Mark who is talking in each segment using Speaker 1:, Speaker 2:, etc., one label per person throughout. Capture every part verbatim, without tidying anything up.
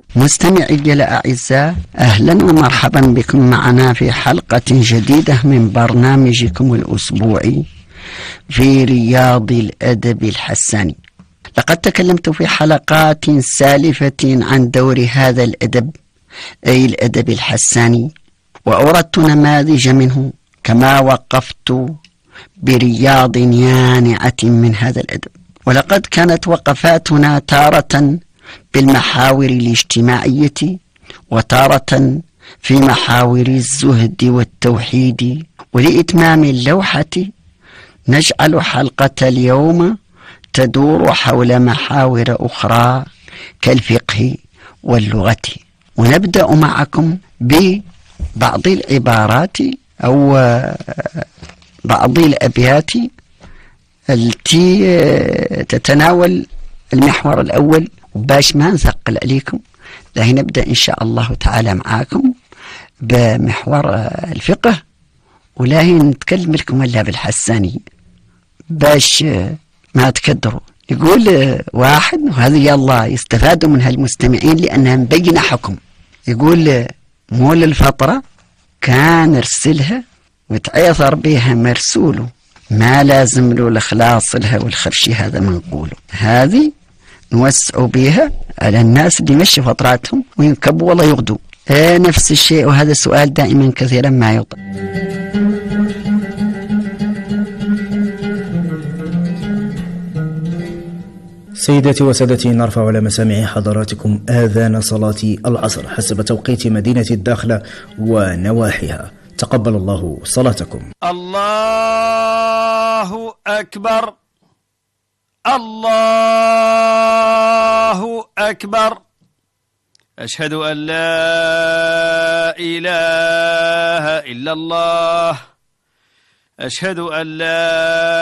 Speaker 1: مستمعي الأعزاء، أهلا ومرحبا بكم معنا في حلقة جديدة من برنامجكم الأسبوعي في رياض الأدب الحساني. لقد تكلمت في حلقات سالفة عن دور هذا الأدب أي الأدب الحساني، وأوردت نماذج منه، كما وقفت برياض يانعة من هذا الأدب. ولقد كانت وقفاتنا تارة بالمحاور الاجتماعية، وتارة في محاور الزهد والتوحيد. ولإتمام اللوحة نجعل حلقة اليوم تدور حول محاور أخرى كالفقه واللغة. ونبدأ معكم ببعض العبارات أو بعض الأبيات التي تتناول المحور الأول، باش ما نثقل عليكم. لهي نبدأ إن شاء الله تعالى معاكم بمحور الفقه، ولاهي نتكلم لكم إلا بالحساني باش ما تكدروا. يقول واحد، وهذا يلا يستفادوا منها المستمعين لأنها مبينة حكم. يقول مول الفطرة كان رسلها وتعيثر بها مرسوله، ما لازم له الإخلاص لها والخرشي هذا ما نقوله. هذه نوسعوا بها على الناس اللي مشي فطراتهم وينكبوا ولا يغدوا. آه نفس الشيء، وهذا السؤال دائما كثيرا ما يطرح.
Speaker 2: سيداتي وسادتي، نرفع على مسامع حضراتكم آذان صلاة العصر حسب توقيت مدينة الداخلة ونواحيها. تقبل الله صلاتكم.
Speaker 3: الله أكبر، الله أكبر، أشهد أن لا إله إلا الله، أشهد أن لا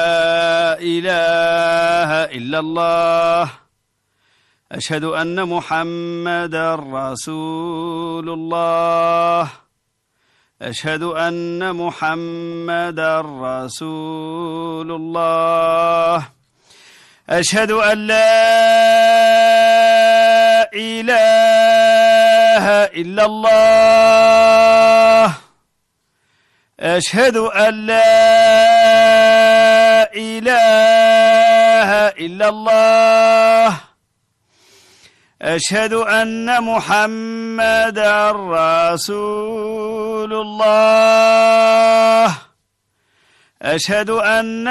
Speaker 3: إله إلا الله، أشهد أن محمدا رسول الله، أشهد أن محمدا رسول الله، أشهد أن لا إله إلا الله، أشهد أن لا إله إلا الله، أشهد أن محمدا رسول الله، أشهد أن